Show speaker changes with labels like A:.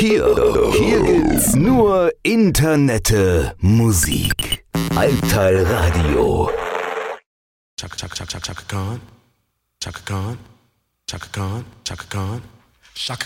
A: Hier gibt's nur Internette Musik. Albteil Radio.
B: Chaka Chaka Chaka Chaka Khan, Chaka Khan, Chaka Khan, Chaka Khan, Chaka